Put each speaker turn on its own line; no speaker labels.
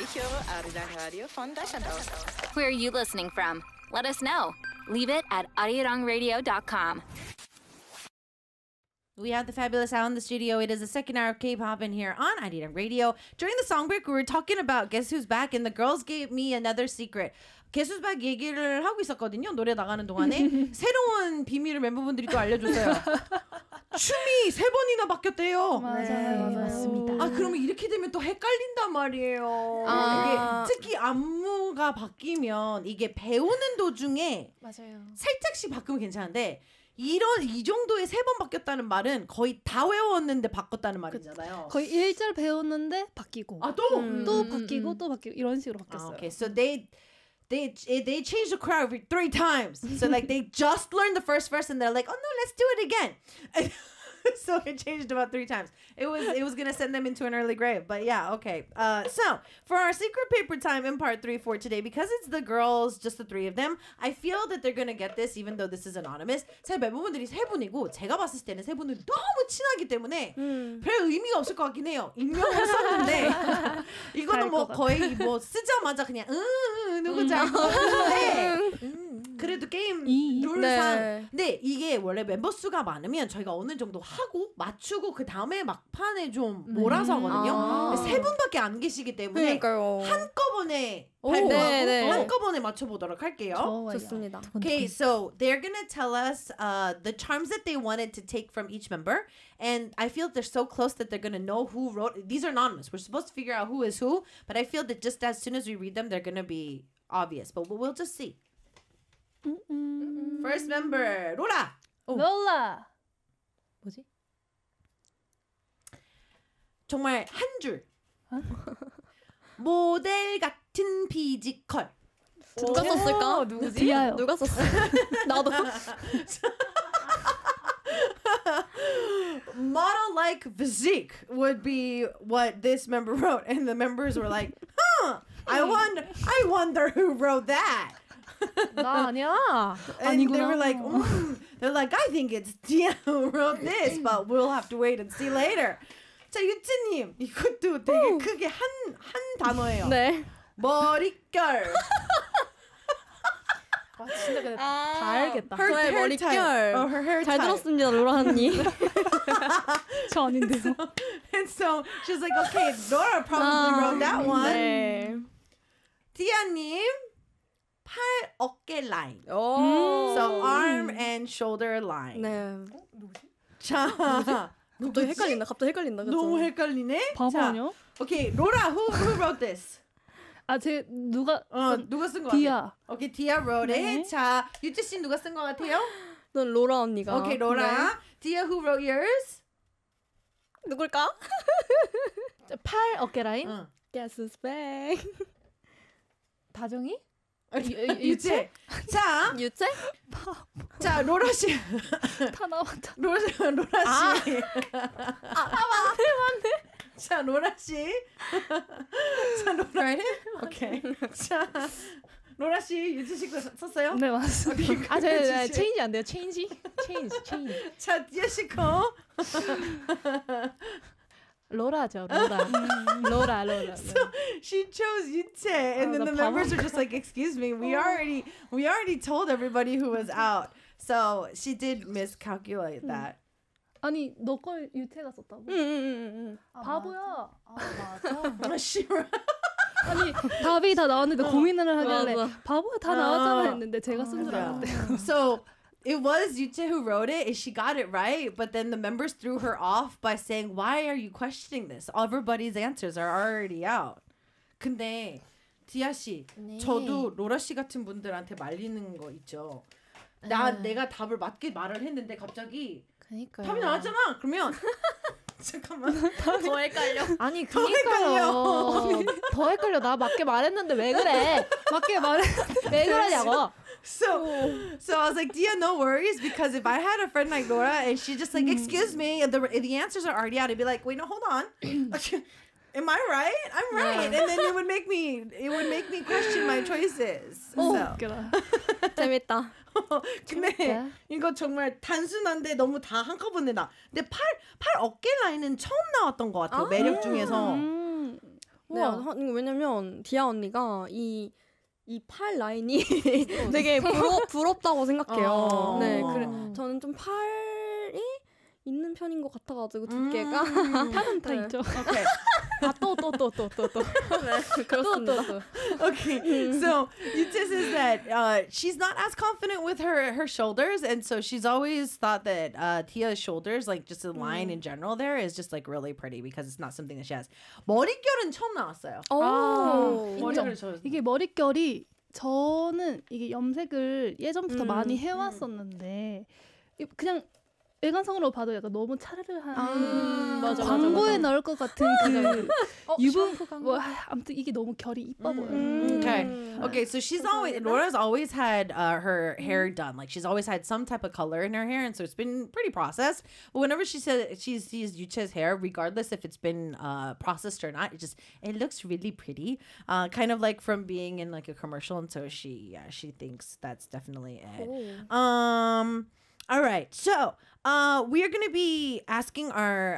Arirang Radio van Dashandao.
Where are you listening from? Let us know. Leave it at arirangradio.com.
We have the fabulous Al in the studio. It is the second hour of K-pop in here on Arirang Radio. During the song break, we were talking about Guess Who's Back, and the girls gave me another secret. Guess Who's Back 얘기를 하고 있었거든요. 노래 나가는 동안에 새로운 비밀을 멤버분들이 또 알려줬어요. 춤이 3번이나 바뀌었대요.
맞아요. 맞습니다.
아, 그러면 이렇게 되면 또 헷갈린단 말이에요. 이게 특히 안무가 바뀌면 이게 배우는 도중에
맞아요.
살짝씩 바꾸면 괜찮은데 이 정도의 3번 바뀌었다는 말은 거의 다 외웠는데 바꿨다는 말이잖아요.
거의 1절 배웠는데 바뀌고 또 바뀌고 또 바뀌고 이런 식으로 바뀌었어요.
Okay, so they changed the choreography 3 times. So like they just learned the first verse and they're like, oh no, let's do it again. So it changed about 3 times. It was gonna send them into an early grave. But yeah, okay. So for our secret paper time in part 3 for today, because it's the girls, just the 3 of them, I feel that they're gonna get this even though this is anonymous. 제 멤버분들이 3분이고 제가 봤을 때는 3분은 너무 친하기 때문에 별 의미가 없을 것 같긴 해요. 익명을 썼는데 이거는 뭐 거의 뭐 쓰자마자 그냥 누구지 알고 있는데 그래도 게임 룰상 근데 이게 원래 멤버 수가 많으면 저희가 어느 정도 하고 맞추고 그 다음에 막판에 좀 몰아서 하거든요. 3분밖에 안 계시기 때문에 한꺼번에 발표하고 한꺼번에 맞춰보도록 할게요.
좋습니다.
Okay, so they're gonna tell us the charms that they wanted to take from each member, and I feel they're so close that they're gonna know who wrote. These are anonymous. We're supposed to figure out who is who, but I feel that just as soon as we read them, they're gonna be obvious. But we'll just see. First member, 로라.
롤라. 뭐지?
정말 한 줄. 모델 같은 피지컬.
누가 썼을까?
누구지? 디아요.
누가 썼어? 나도.
Model-like physique would be what this member wrote, and the members were like, "Huh? I wonder who wrote that."
나 아니야.
And they were like, they're like, I think it's Tia who wrote this, but we'll have to wait and see later. 자, 유치님, 이것도 되게 크게 한 단어예요.
네.
머릿결.
와, 진짜 근데 다 알겠다.
저의 머릿결.
her hair
잘
type.
들었습니다, 로라 언니.
저 아닌데요.
And so she's like, okay, Nora probably wrote that one.
네.
티아님, 팔 어깨 라인.
오.
So arm and shoulder line.
네.
자,
갑자기 헷갈린다. 그쵸?
너무 헷갈리네.
바보
자,
아니야?
Okay, 로라, who wrote this?
제 누가
누가 쓴 거
디아.
같아요? Okay, Tia wrote it.
네.
자, 유채 씨 누가 쓴 거 같아요?
넌 로라 언니가.
Okay, 로라. Tia, who wrote yours?
누굴까?
팔 어깨 라인?
Guess who's back.
다정이?
유채. 자,
유채?
자, 로라 씨.
다 나왔다.
로라 씨. 맞네. 자, 로라 씨. 자, 로라. 오케이. 자, 로라 씨, 유채 씨 거 썼어요?
네, 맞습니다. 제 체인지 안 돼요. 체인지.
자, 디아 씨 거.
로라죠, 로라.
So she chose Yuche, and then the members are just like, "Excuse me, we already told everybody who was out." So she did miscalculate that.
아니, 너 걸 유태가 썼다고? 바보야.
맞아. She
아니, 답이 다 나왔는데 고민을 하길래
맞아.
바보야 다 나왔잖아 했는데 제가 쓴 줄 알았대요.
So it was Yuche who wrote it, and she got it right. But then the members threw her off by saying, "Why are you questioning this? Everybody's answers are already out." 근데 디아 씨, 저도 로라 씨 같은 분들한테 말리는 거 있죠. 내가 답을 맞게 말을 했는데 갑자기 답이 나왔잖아. 그러면 잠깐만.
더 헷갈려.
아니, 그니까요. 더 헷갈려. 나 맞게 말했는데 왜 그래? 맞게 말했는데 왜 그러냐고.
So I was like, Dia, no worries, because if I had a friend like Nora and she just like, excuse me, and the answers are already out, I'd be like, wait, no, hold on. Am I right? I'm right. And then it would make me question my choices. So.
재밌다.
근데 이거 정말 단순한데 너무 다 한꺼번에 나. 근데 팔 어깨 라인은 처음 나왔던 것 같아요. 매력 중에서.
네,
우와.
이거 왜냐면 디아 언니가 이 팔 라인이 되게 부럽다고 생각해요. 네, 그래 저는 좀 팔이 있는 편인 것 같아가지고 두께가
팔은 다
네.
있죠.
Okay.
또.
네, 그렇습니다.
Okay. So Yuta says that she's not as confident with her shoulders, and so she's always thought that Tia's shoulders, like just a line in general, there is just like really pretty because it's not something that she has. 머릿결은 처음 나왔어요.
오,
머릿결은 처음.
이게 머릿결이 저는 이게 염색을 예전부터 많이
음.
해왔었는데 그냥 외관상으로 봐도 약간 너무 차르르한
맞아,
광고에
맞아.
넣을 것 같은 그 유분 뭐 아무튼 이게 너무 결이 이뻐 보여요.
Okay. Okay, so she's always Laura's always had her hair done. Like she's always had some type of color in her hair, and so it's been pretty processed. But whenever she says she sees Yucha's hair, regardless if it's been processed or not, it looks really pretty. Kind of like from being in like a commercial, and so she thinks that's definitely it. All right, so we are going to be asking our